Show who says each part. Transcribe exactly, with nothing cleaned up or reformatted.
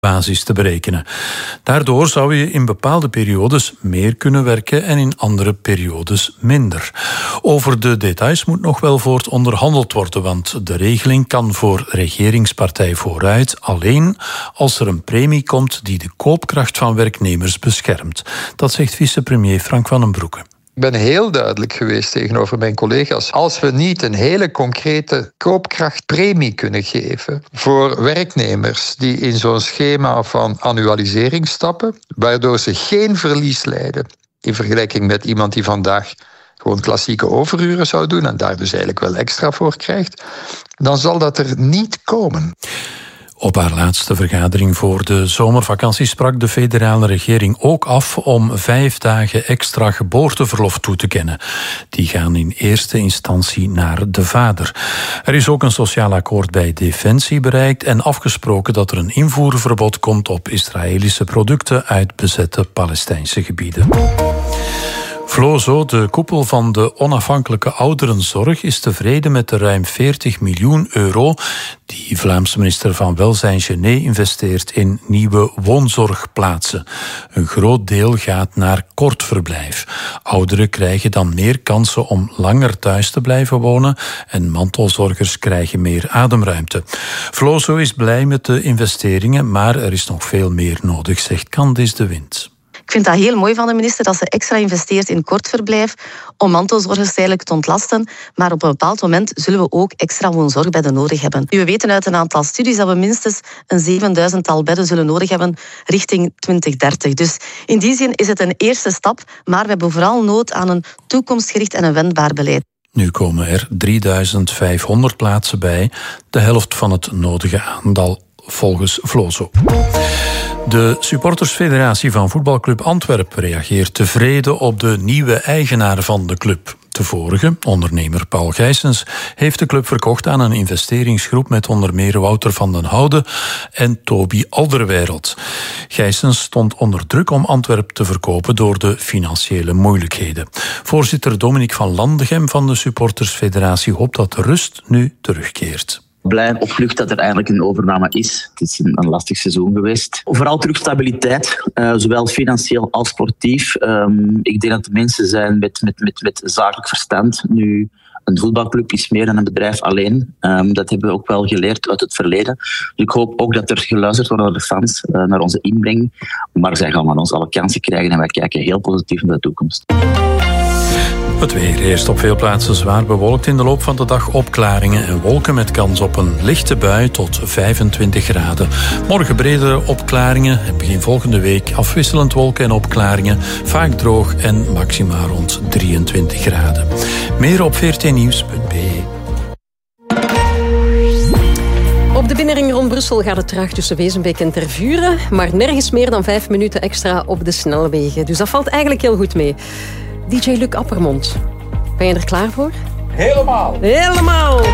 Speaker 1: basis te berekenen. Daardoor zou je in bepaalde periodes meer kunnen werken en in andere periodes minder. Over de details moet nog wel voort onderhandeld worden, want de regeling kan voor regeringspartij Vooruit alleen als er een premie komt die de koopkracht van werknemers beschermt. Dat zegt vicepremier Frank van den Broeke.
Speaker 2: Ik ben heel duidelijk geweest tegenover mijn collega's. Als we niet een hele concrete koopkrachtpremie kunnen geven voor werknemers die in zo'n schema van annualisering stappen, waardoor ze geen verlies lijden in vergelijking met iemand die vandaag gewoon klassieke overuren zou doen en daar dus eigenlijk wel extra voor krijgt, dan zal dat er niet komen.
Speaker 1: Op haar laatste vergadering voor de zomervakantie sprak de federale regering ook af om vijf dagen extra geboorteverlof toe te kennen. Die gaan in eerste instantie naar de vader. Er is ook een sociaal akkoord bij Defensie bereikt en afgesproken dat er een invoerverbod komt op Israëlische producten uit bezette Palestijnse gebieden. Vlozo, de koepel van de onafhankelijke ouderenzorg, is tevreden met de ruim veertig miljoen euro die Vlaamse minister van Welzijn Genet investeert in nieuwe woonzorgplaatsen. Een groot deel gaat naar kortverblijf. Ouderen krijgen dan meer kansen om langer thuis te blijven wonen en mantelzorgers krijgen meer ademruimte. Vlozo is blij met de investeringen, maar er is nog veel meer nodig, zegt Candice de Wind.
Speaker 3: Ik vind dat heel mooi van de minister dat ze extra investeert in kortverblijf om mantelzorgers eigenlijk te ontlasten. Maar op een bepaald moment zullen we ook extra woonzorgbedden nodig hebben. We weten uit een aantal studies dat we minstens een zevenduizendtal bedden zullen nodig hebben richting twintig dertig. Dus in die zin is het een eerste stap, maar we hebben vooral nood aan een toekomstgericht en een wendbaar beleid.
Speaker 1: Nu komen er drieduizend vijfhonderd plaatsen bij, de helft van het nodige aantal volgens Vlozo. De supportersfederatie van voetbalclub Antwerpen reageert tevreden op de nieuwe eigenaar van de club. De vorige, ondernemer Paul Gijsens, heeft de club verkocht aan een investeringsgroep met onder meer Wouter van den Houde en Toby Alderweireld. Gijsens stond onder druk om Antwerpen te verkopen door de financiële moeilijkheden. Voorzitter Dominique van Landegem van de supportersfederatie hoopt dat de rust nu terugkeert.
Speaker 4: Blij en opgelucht dat er eigenlijk een overname is. Het is een, een lastig seizoen geweest. Vooral terug stabiliteit, uh, zowel financieel als sportief. Um, ik denk dat de mensen zijn met, met, met, met zakelijk verstand. Nu, een voetbalclub is meer dan een bedrijf alleen. Um, dat hebben we ook wel geleerd uit het verleden. Dus ik hoop ook dat er geluisterd wordt naar de fans, uh, naar onze inbreng. Maar zij gaan van ons alle kansen krijgen en wij kijken heel positief naar de toekomst.
Speaker 1: Het weer eerst op veel plaatsen zwaar bewolkt, in de loop van de dag opklaringen en wolken met kans op een lichte bui tot vijfentwintig graden. Morgen bredere opklaringen en begin volgende week afwisselend wolken en opklaringen, vaak droog en maxima rond drieëntwintig graden. Meer op v r t nieuws punt b e.
Speaker 5: Op de binnenring rond Brussel gaat het traag tussen Wezenbeek en Tervuren, maar nergens meer dan vijf minuten extra op de snelwegen. Dus dat valt eigenlijk heel goed mee. D J Luc Appermond, ben je er klaar voor?
Speaker 6: Helemaal.
Speaker 5: Helemaal.